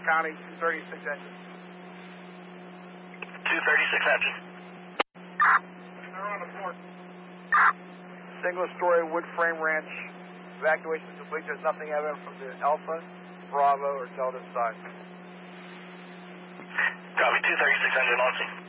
County, 236 engine. 236 engine. They're on the port. Single-story wood frame ranch. Evacuation is complete. There's nothing evident from the Alpha, Bravo, or Delta side. Copy, 236 engine, launching.